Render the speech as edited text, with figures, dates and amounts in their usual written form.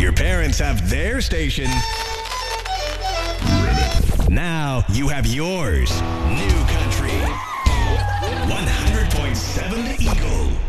Your parents have their station. Now you have yours. New